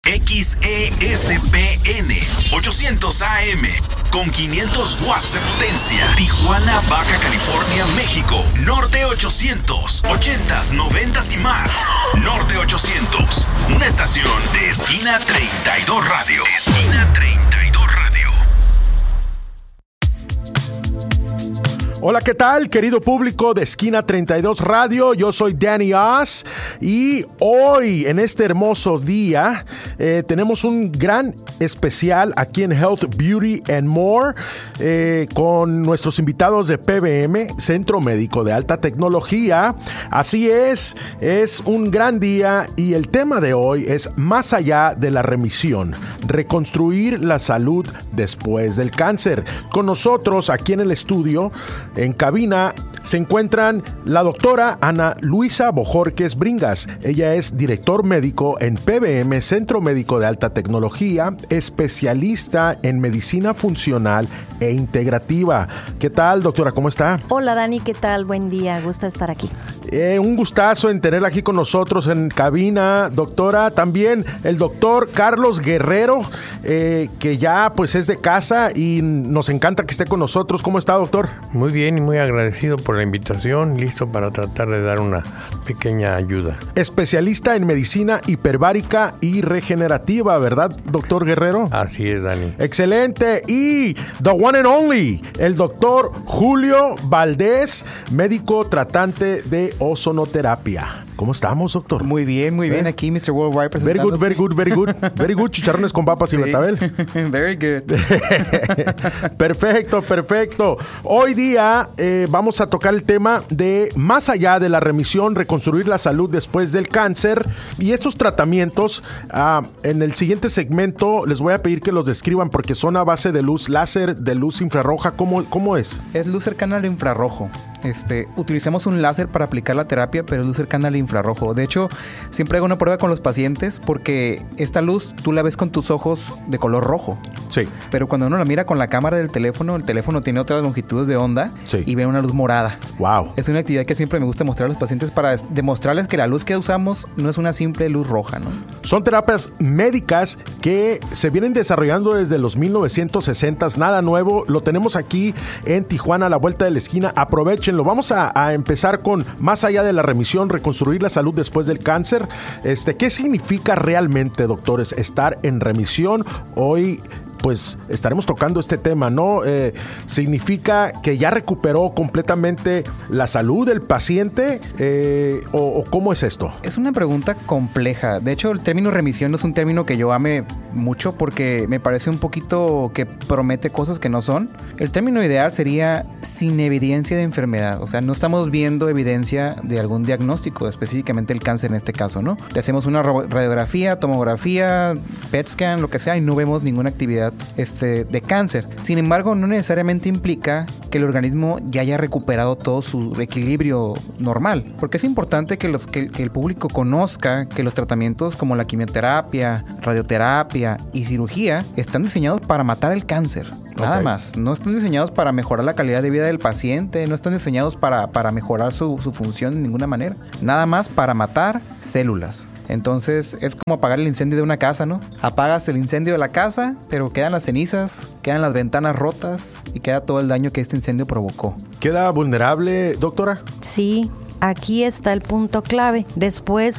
XESPN 800 AM con 500 watts de potencia. Tijuana, Baja California, México. Norte 800, 80s, 90s y más. Norte 800, una estación de Esquina 32 Radio. Esquina 32 Radio. Hola, ¿qué tal, querido público de Esquina 32 Radio? Yo soy Danny Oz y hoy, en este hermoso día, tenemos un gran especial aquí en Health, Beauty and More con nuestros invitados de PBM, Centro Médico de Alta Tecnología. Así es un gran día y el tema de hoy es más allá de la remisión, reconstruir la salud después del cáncer. Con nosotros aquí en el estudio, en cabina, se encuentran la doctora Ana Luisa Bojorquez Bringas. Ella es director médico en PBM, Centro Médico de Alta Tecnología, especialista en medicina funcional e integrativa. ¿Qué tal, doctora? ¿Cómo está? Hola, Dani. ¿Qué tal? Buen día. Gusto estar aquí. Un gustazo en tenerla aquí con nosotros en cabina, doctora. También el doctor Carlos Guerrero, que ya pues es de casa y nos encanta que esté con nosotros. ¿Cómo está, doctor? Muy bien y muy agradecido por la invitación, listo para tratar de dar una pequeña ayuda. Especialista en medicina hiperbárica y regenerativa, ¿verdad, doctor Guerrero? Así es, Dani. Excelente. Y the one and only, el doctor Julio Valdés, médico tratante de ozonoterapia. ¿Cómo estamos, doctor? Muy bien, aquí Mr. Worldwide presentándose. Very good. Chicharrones con papas y betabel. Very good. Perfecto. Hoy día vamos a tocar el tema de más allá de la remisión, reconstruir la salud después del cáncer y estos tratamientos. En el siguiente segmento les voy a pedir que los describan porque son a base de luz láser, de luz infrarroja. ¿Cómo es? Es luz cercana al infrarrojo. Utilizamos un láser para aplicar la terapia, pero es luz cercana al infrarrojo. De hecho, siempre hago una prueba con los pacientes porque esta luz tú la ves con tus ojos de color rojo. Sí. Pero cuando uno la mira con la cámara del teléfono, el teléfono tiene otras longitudes de onda. Sí. Y ve una luz morada. Wow. Es una actividad que siempre me gusta mostrar a los pacientes para demostrarles que la luz que usamos no es una simple luz roja, ¿no? Son terapias médicas que se vienen desarrollando desde los 1960s, nada nuevo. Lo tenemos aquí en Tijuana, a la vuelta de la esquina. Aprovechenlo. Vamos a empezar con más allá de la remisión, reconstruir la salud después del cáncer. ¿Qué significa realmente, doctores, estar en remisión? Hoy pues estaremos tocando este tema, ¿no? ¿Significa que ya recuperó completamente la salud del paciente? ¿O cómo es esto? Es una pregunta compleja. De hecho, el término remisión no es un término que yo ame mucho porque me parece un poquito que promete cosas que no son. El término ideal sería sin evidencia de enfermedad. O sea, no estamos viendo evidencia de algún diagnóstico, específicamente el cáncer en este caso, ¿no? Le hacemos una radiografía, tomografía, PET scan, lo que sea, y no vemos ninguna actividad de cáncer. Sin embargo, no necesariamente implica que el organismo ya haya recuperado todo su equilibrio normal, porque es importante que el público conozca que los tratamientos como la quimioterapia, radioterapia y cirugía están diseñados para matar el cáncer. Nada más. No están diseñados para mejorar la calidad de vida del paciente, no están diseñados para mejorar su función de ninguna manera. Nada más para matar células. Entonces es como apagar el incendio de una casa, ¿no? Apagas el incendio de la casa, pero quedan las cenizas, quedan las ventanas rotas y queda todo el daño que este incendio provocó. ¿Queda vulnerable, doctora? Sí. Aquí está el punto clave. Después